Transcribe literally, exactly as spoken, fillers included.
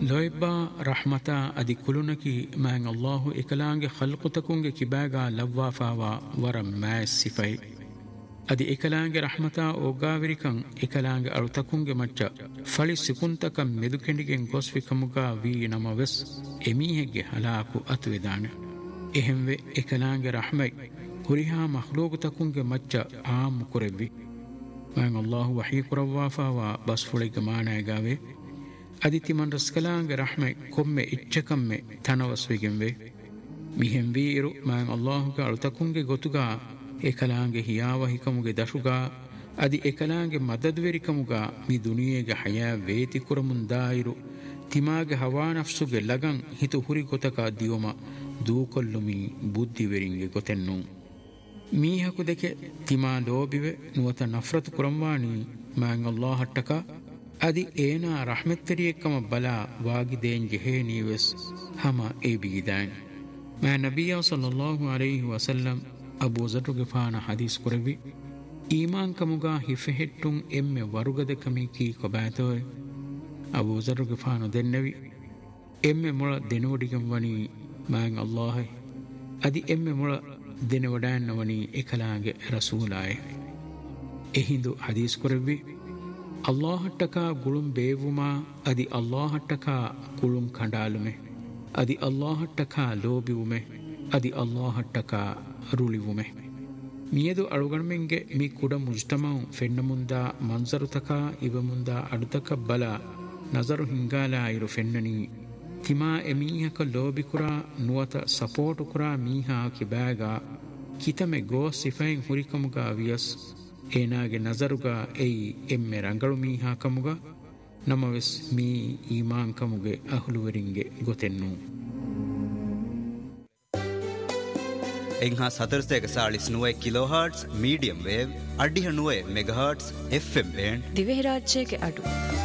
ಲೋಯ್ಬಾ ರಹಮತ ಅದಿ ಕುಲುನಕಿ ಮ್ಯಾಂಗ್ ಅಲ್ಲಾಹು ಇಕಲಾಂಗೆ ಖಲ್ಕುತಕುಂಗೆ ಕಿಬಾಗ ಲವ್ವಾಫಾವಾ ವರ ಮ್ಯಾಸ್ ಸಿಫೈ ಅದಿ ಇಕಲಾಂಗೆ ರಹಮತ ಓಗಾವಿರಿಕಂ ಇಕಲಾಂಗೆ ಅಳುತಕುಂಗೆ ಮಚ್ಚ ಫಳಿ ಸಿಕುಂತಕ ಮೆದುಕೆಂಡಿಗೆಂ ಗೊಸ್ವಿಕಮುಗ ವಿ ನಮವೆಸ್ ಎಮೀಹೆಗ್ಗೆ ಹಲಾಕು ಅತುವೆದಾನೆ ಎಹೆಂವೆ ಇಕಲಾಂಗೆ ರಹಮೈ ಹುರಿಹಾ ಮಖ್ಲೂಕುತಕುಂಗೆ ಮಚ್ಚ ಆಮ್ ಕುರೆವ್ವಿ ಮ್ಯಾಂಗ್ ಅಲ್ಲಾಹು ವಹೀ ಕುರವ್ವಾಫಾವಾ ಬಸ್ ಫುಳಿಗೆ ಮಾನಾಯಗಾವೆ ಅದಿತಿ ಮನ್ ರಸ್ಕಲಾಂಗೆ ರಹಮೆ ಕೊಮ್ಮೆ ಇಚ್ಚಕಮ್ಮೆ ತನವಸ್ವಿಗೆಂವೆ ಮಿಹೆಂ ವೀರು ಮ್ಯಾಂಗ್ ಅಲ್ಲಾಹುಗೆ ಅಳುತಕುಂಗೆ ಗೊತುಗ ಏಕಲಾಂಗೆ ಹಿಯಾವ ಹಿಕಮುಗೆ ದಶುಗ ಅದಿ ಏಕಲಾಂಗೆ ಮದದ್ವೆರಿಕಮುಗ ಮಿ ದುನಿಯೆಗೆ ಹಯಾ ವೇತಿ ಕುರಮುಂದಾಯಿರು ತಿಮಾಗೆ ಹವಾ ನಫ್ಸುಗೆ ಲಗಂ ಹಿತು ಹುರಿ ಗೊತಕ ದಿಯೊಮ ದೂಕೊಲ್ಲುಮಿ ಬುದ್ಧಿವೆರಿಂಗೆ ಗೊತೆನ್ನು ಮೀಹಕು ದೆಕೆ ತಿಮಾ ಲೋಬಿವೆ ನುವತ ನಫ್ರತು ಕುರಂವಾಣಿ ಮ್ಯಾಂಗ್ ಅಲ್ಲಾಹ್ ಹಟ್ಟಕ ಅದಿ ಏನಾ ರಹಮತ್ತೆರಿಯಕ್ಕಮ ಬಲ ವಾಗಿದೇನ್ ಜೆಹೇ ನೀವೆಸ್ ಹಮ ಎ ಬೀದಾನ್ ಮಾ ನಬಿಯ ಸಲ್ಲಲ್ಲಾಹು ಅಲೈಹಿ ವಸಲ್ಲಂ ಅಬೂ ಝರ್ ಗಿಫಾನ ಹದೀಸ್ ಕುರವಿ ಈಮಾನ್ ಕಮುಗ ಹಿಫೆහෙಟ್ಟುಂ ಎಮ್ಮೆ ವರುಗದ ಕಮಿ ಕೀ ಕೊಬಾತೋಯ್ ಅಬೂ ಝರ್ ಗಿಫಾನ ದೆನ್ನವಿ ಎಮ್ಮೆ ಮುಳ ದೆನೋಡಿಗಂ ವನಿ ಮಾಂಗ್ ಅಲ್ಲಾಹ್ ಅದಿ ಎಮ್ಮೆ ಮುಳ ದೆನವಡಾನ್ನ ವನಿ ಎಕಲಾಗೆ ರಸೂಲಾಯ್ ಎಹಿಂದು ಹದೀಸ್ ಕುರವಿ ಅಲ್ಲಾಹಟ್ಟಕ ಗುಳುಂ ಬೇವುಮಾ ಅದಿ ಅಲ್ಲಾಹಟ್ಟಕ ಕುಳುಂ ಕಂಡಾಲುಮೆ ಅದಿ ಅಲ್ಲಾಹಟ್ಟಕ ಲೋಬಿವುಮೆ ಅದಿ ಅಲ್ಲಾಹಟ್ಟಕ ರುಳಿವುಮೆ ಮಿಯದು ಅಳುಗಣ್ಮೆಂಗೆ ಮಿ ಕುಡ ಮುಜ್ತಮಂ ಫೆನ್ನ ಮುಂದ ಮಂಜರುತಕ ಇವ ಮುಂದ ಅಡುತಕ ಬಲ ನಜರು ಹಿಂಗಾಲ ಇರು ಫೆನ್ನನಿ ತಿಮಾ ಎಮೀಹಕ ಲೋಬಿಕುರ ನುವತ ಸಪೋರ್ಟು ಕುರ ಮೀಹಾ ಕಿಬಾಗ ಕಿತಮೆ ಗೋ ಸಿಫೈನ್ ಹುರಿಕಮುಗ ವಿಯಸ್ ಏನಾಗೆ ನಜರುಗ ಎಯಿ ಎಮ್ಮೆ ರಂಗಳು ಮೀಹಾ ಕಮುಗ ನಮವೆಸ್ me ಈಮಾನ್ ಕಮುಗೆ ಅಹುಲುವರಿಂಗೆ ಗೊತೆನ್ನು ಎಂಹಾ ಸತರ್ಸೆಗ ಸಾಳಿಸ್ ನುವೆ kilo hertz medium wave ಅಡ್ಡಿಹ ನುವೆ mega hertz FM band ದಿವೆ ರಾಜ್ಯಕ್ಕೆ ಅಡು